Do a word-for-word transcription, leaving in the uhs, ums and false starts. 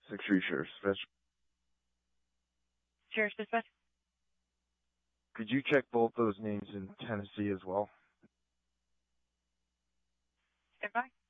six three Sheriff's Dispatch. Sheriff's Dispatch. Could you check both those names in Tennessee as well? Stand by.